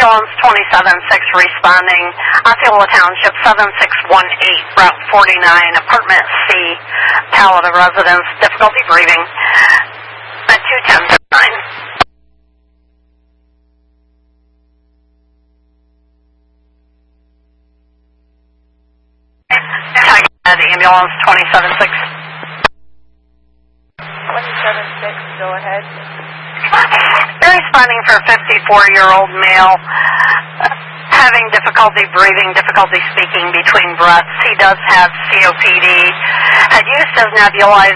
Ambulance 276 responding, Osceola Township 7618, Route 49, Apartment C, Talada residence, difficulty breathing, at 210-9. The ambulance 276. 276, go ahead. They're responding for a 54-year-old male having difficulty breathing, difficulty speaking between breaths. He does have COPD. Had used his nebulizer